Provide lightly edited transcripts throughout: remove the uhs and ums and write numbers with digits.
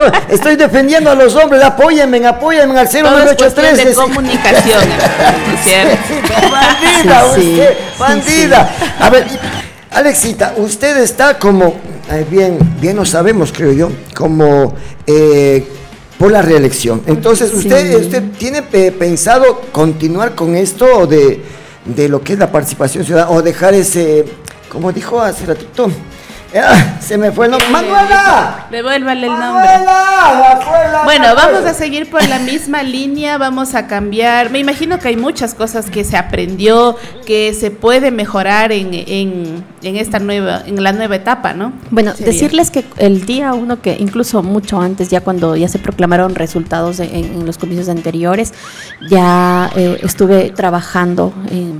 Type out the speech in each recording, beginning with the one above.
estoy defendiendo a los hombres, apóyenme al 0983. De comunicación, ¿cierto? Bandida, Sí, usted, sí, bandida. sí. A ver, Alexita, usted está como, bien lo sabemos, creo yo, como por la reelección. Entonces, ¿usted tiene pensado continuar con esto de lo que es la participación ciudadana o dejar ese, como dijo hace ratito? Se me fue el nombre. ¡Manuela! Devuélvale el nombre. Bueno, vamos a seguir por la misma línea, vamos a cambiar. Me imagino que hay muchas cosas que se aprendió, que se puede mejorar en la nueva etapa, ¿no? Bueno, decirles que el día 1, que incluso mucho antes, ya cuando ya se proclamaron resultados en los comicios anteriores, ya estuve trabajando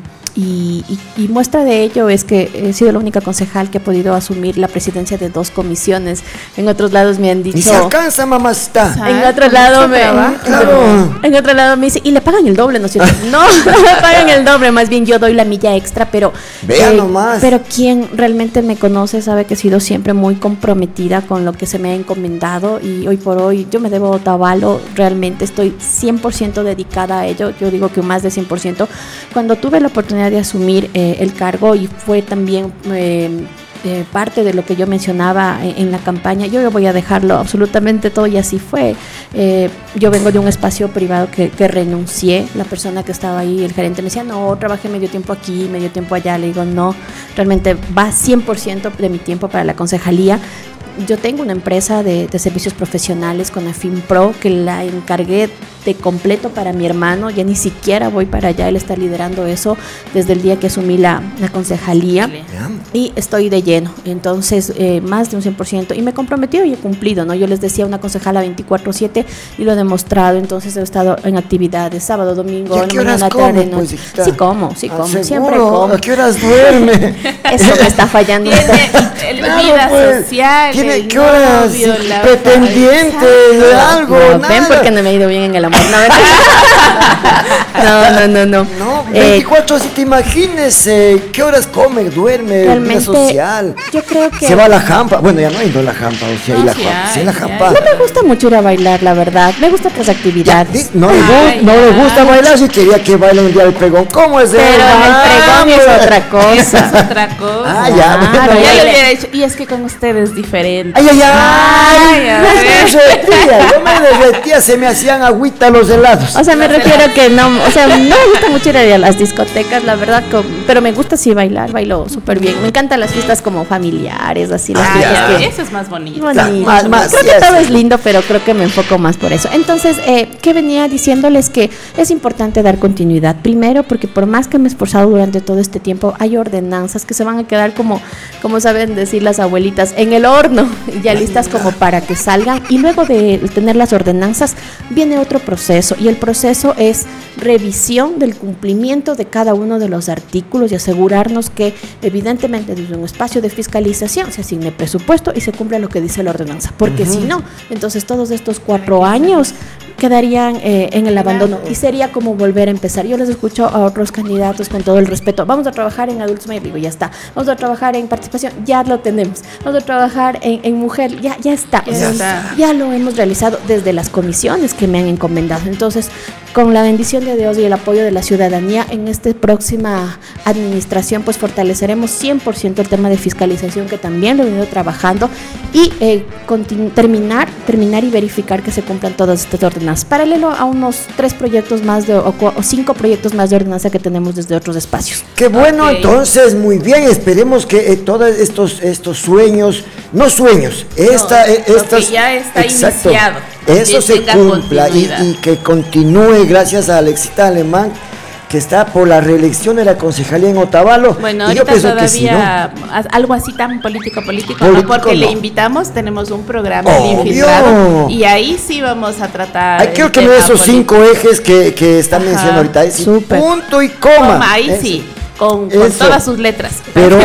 y muestra de ello es que he sido la única concejal que ha podido asumir la presidencia de 2 comisiones. En otros lados me han dicho... Y se alcanza, mamá, está. En otro lado Claro. En otro lado me dice, y le pagan el doble, ¿no es cierto? No, me pagan el doble, más bien yo doy la milla extra, pero... Vea nomás. Pero quien realmente me conoce sabe que he sido siempre muy comprometida con lo que se me ha encomendado y hoy por hoy yo me debo a Otavalo, realmente estoy 100% dedicada a ello, yo digo que más de 100%. Cuando tuve la oportunidad de asumir el cargo y fue también parte de lo que yo mencionaba en la campaña, yo voy a dejarlo absolutamente todo y así fue. Yo vengo de un espacio privado que renuncié, la persona que estaba ahí, el gerente me decía, no, trabajé medio tiempo aquí, medio tiempo allá, le digo, no, realmente va 100% de mi tiempo para la concejalía. Yo tengo una empresa de servicios profesionales con AFIMPRO que la encargué de completo para mi hermano, ya ni siquiera voy para allá, él está liderando eso desde el día que asumí la concejalía y estoy de lleno, entonces más de un 100% y me comprometió y he cumplido, ¿no? Yo les decía una concejala 24/7 y lo he demostrado, entonces he estado en actividades sábado, domingo, ¿Y a qué horas come, pues, hijita? Sí como, ¿Seguro? siempre como. ¿A qué horas duerme? Eso me está fallando. Tiene vida pues, social, ¿tiene qué horas? Pretendiente de algo, No, nada. ven porque no me ha ido bien en el amor. No. No, 24, si te imagines, ¿qué horas come, duerme, vida Realmente, social? yo creo que... Se va a la jampa. Bueno, ya no ha ido a la jampa, o sea, No, hay la sí jampa. hay, Sí, la sí jampa. hay. No me gusta mucho ir a bailar, la verdad. Me gusta otras actividades. No le gusta bailar, si quería que bailen el día del pregón. ¿Cómo es Pero el pregón es otra Eso cosa. es otra cosa. Ah, ya, bueno, Claro, Ya ya. le hubiera dicho, y es que con ustedes es diferente. Ay, a no, ver. yo me derretía, se me hacían agüita los helados. O sea, me refiero a que no, o sea, no me gusta mucho ir a las discotecas, la verdad, pero me gusta sí bailar, bailo súper bien. Me encantan las fiestas como familiares, así, las fiestas ya. que... Eso es más bonito. Bonito. Más, Creo sí, que todo sí. es lindo, pero creo que me enfoco más por eso. Entonces, ¿qué venía diciéndoles? Que es importante dar continuidad. Primero, porque por más que me he esforzado durante todo este tiempo, hay ordenanzas que se van a quedar como saben decir las abuelitas, en el horno, ya listas como para que salgan. Y luego de tener las ordenanzas, viene otro proceso. Y el proceso es revisión del cumplimiento de cada uno de los artículos y asegurarnos que, evidentemente, desde un espacio de fiscalización se asigne presupuesto y se cumpla lo que dice la ordenanza. Porque si no, entonces todos estos 4 años quedarían en el abandono y sería como volver a empezar. Yo les escucho a otros candidatos con todo el respeto, vamos a trabajar en adultos mayores, digo, ya está, vamos a trabajar en participación, ya lo tenemos, vamos a trabajar en mujer, ya está, ya lo hemos realizado desde las comisiones que me han encomendado. Entonces, con la bendición de Dios y el apoyo de la ciudadanía, en esta próxima administración, pues fortaleceremos 100% el tema de fiscalización, que también lo he venido trabajando, y terminar y verificar que se cumplan todas estas ordenanzas. Paralelo a unos 3 proyectos más o 5 proyectos más de ordenanza que tenemos desde otros espacios. Qué bueno, Ok. entonces, muy bien, esperemos que todos estos sueños, no sueños, Lo que ya está exacto, iniciado, eso que se tenga cumpla continuidad. y que continúe gracias a Alexita Alemán, que está por la reelección de la concejalía en Otavalo. Bueno, y yo ahorita pienso que sí, todavía algo así tan político, Político no, porque le no. invitamos, tenemos un programa Obvio. de infiltrado y ahí sí vamos a tratar. Hay que el tener tema esos político. 5 ejes que están Ajá. mencionando ahorita, es decir, Súper. punto y coma. Ahí Eso. sí, con Eso. todas sus letras. Pero-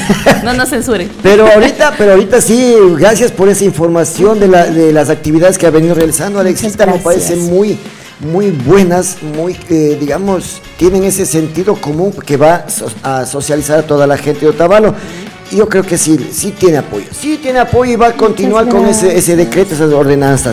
No nos censuren. Pero ahorita sí, gracias por esa información de las actividades que ha venido realizando Alexita, me parece muy buenas, muy, digamos, tienen ese sentido común que va a socializar a toda la gente de Otavalo. Y yo creo que sí tiene apoyo y va a continuar con ese decreto, esas ordenanzas.